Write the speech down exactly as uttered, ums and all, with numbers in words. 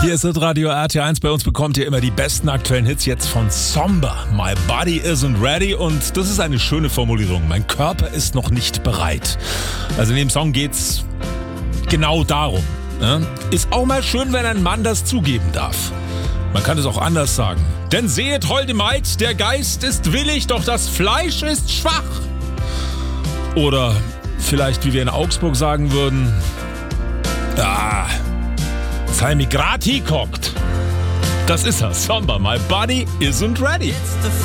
Hier ist das Radio R T eins. Bei uns bekommt ihr immer die besten aktuellen Hits jetzt von Somber. My body isn't ready. Und das ist eine schöne Formulierung. Mein Körper ist noch nicht bereit. Also in dem Song geht's genau darum. Ne? Ist auch mal schön, wenn ein Mann das zugeben darf. Man kann es auch anders sagen. Denn sehet, holde Maid, der Geist ist willig, doch das Fleisch ist schwach. Oder vielleicht, wie wir in Augsburg sagen würden, ah, sei mir grad hingehockt. Das ist er, Somber, my body isn't ready.